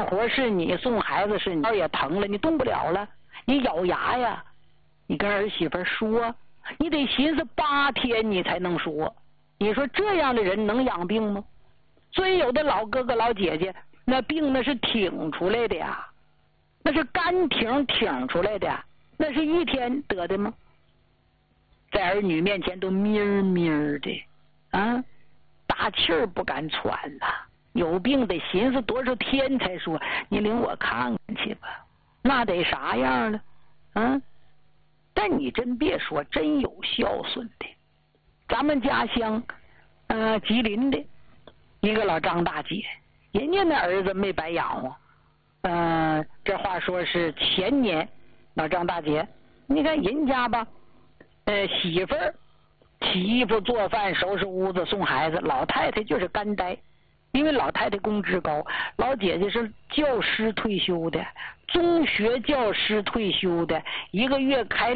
干活是你，送孩子是你，腰也疼了，你动不了了，你咬牙呀，你跟儿媳妇说，你得寻思8天你才能说。你说这样的人能养病吗？所以有的老哥哥老姐姐，那病那是挺出来的呀，那是干挺出来的，那是一天得的吗？在儿女面前都咪儿的啊，大气儿不敢喘呐，有病得寻思多少天才说，你领我看看去吧，那得啥样了啊？但你真别说，真有孝顺的。咱们家乡吉林的一个老张大姐，人家那儿子没白养活。这话说是前年老张大姐，你看人家吧，媳妇儿洗衣服做饭收拾屋子送孩子，老太太就是干呆，因为老太太工资高，老姐姐是教师退休的，中学教师退休的，一个月开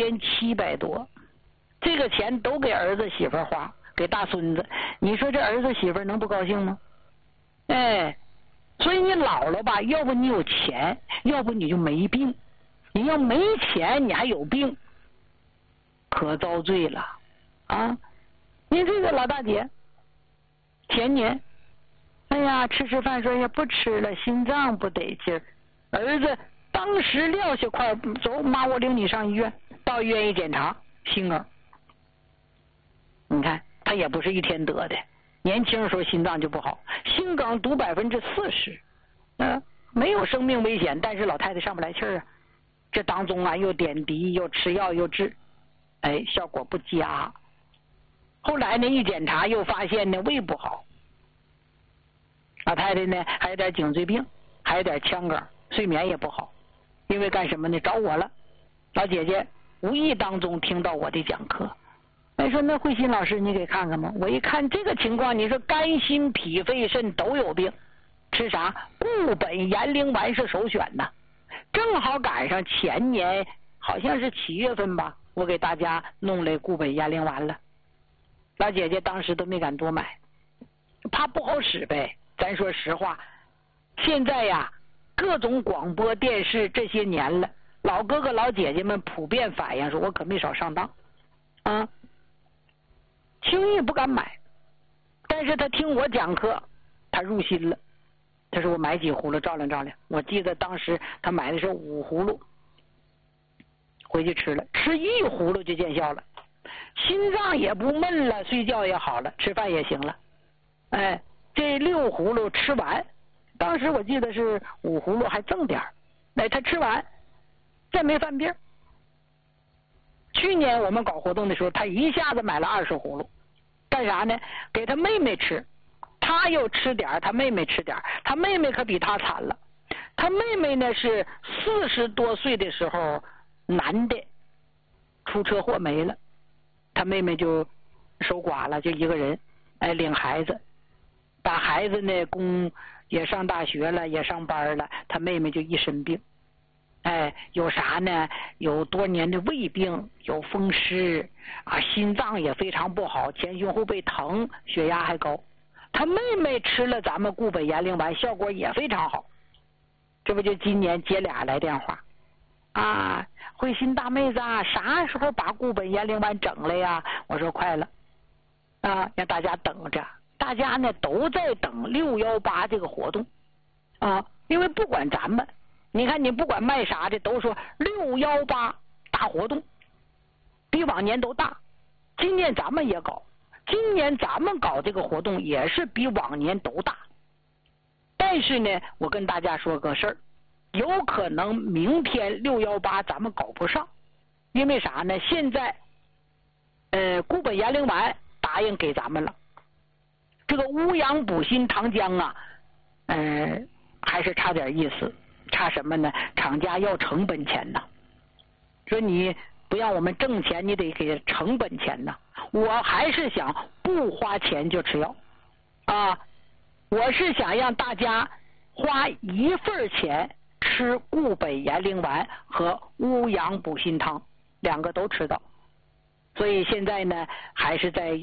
6700多，这个钱都给儿子媳妇花，给大孙子，你说这儿子媳妇能不高兴吗？哎，所以你老了吧，要不你有钱，要不你就没病，你要没钱你还有病，可遭罪了啊！你这个老大姐前年，哎呀，吃饭说也不吃了，心脏不得劲儿。儿子当时撂下块，走妈，我领你上医院。到医院一检查，心梗。你看他也不是一天得的，年轻的时候心脏就不好，心梗毒40%，没有生命危险，但是老太太上不来气儿啊。这当中啊，又点滴，又吃药，又治，哎，效果不佳。后来呢，一检查又发现呢胃不好，老太太呢还有点颈椎病，还有点腔梗，睡眠也不好。因为干什么呢？找我了，老姐姐无意当中听到我的讲课，说那慧心老师你给看看吗？我一看这个情况，你说肝心脾肺肾都有病，吃啥？固本延龄丸是首选呐。正好赶上前年好像是7月份吧，我给大家弄来固本延龄丸了。老姐姐当时都没敢多买，怕不好使呗。咱说实话，现在呀，各种广播电视这些年了，老哥哥老姐姐们普遍反映说，我可没少上当啊，轻易不敢买。但是他听我讲课，他入心了。他说我买几葫芦照亮照亮。我记得当时他买的是5葫芦，回去吃了，吃1葫芦就见效了，心脏也不闷了，睡觉也好了，吃饭也行了。哎，这6葫芦吃完，当时我记得是5葫芦还赠点儿，哎，他吃完再没犯病。去年我们搞活动的时候，他一下子买了20葫芦，干啥呢？给他妹妹吃，他又吃点儿，他妹妹吃点儿。他妹妹可比他惨了，他妹妹呢是40多岁的时候，男的出车祸没了，他妹妹就守寡了，就一个人，哎，领孩子，把孩子呢供也上大学了，也上班了，他妹妹就一身病。哎，有啥呢？有多年的胃病，有风湿啊，心脏也非常不好，前胸后背疼，血压还高。他妹妹吃了咱们固本延龄丸，效果也非常好。这不就今年接俩来电话啊？慧心大妹子啊，啥时候把固本延龄丸整了呀？我说快了啊，让大家等着。大家呢都在等618这个活动啊，因为不管咱们。你看，你不管卖啥的，都说618大活动，比往年都大。今年咱们也搞，今年咱们搞这个活动也是比往年都大。但是呢，我跟大家说个事儿，有可能明天618咱们搞不上，因为啥呢？现在，固本延龄丸答应给咱们了，这个乌阳补心糖浆啊，还是差点意思。差什么呢？厂家要成本钱呐，说你不让我们挣钱，你得给成本钱呐。我还是想不花钱就吃药啊，我是想让大家花1份钱吃固本延龄丸和乌阳补心汤，2个都吃到。所以现在呢，还是在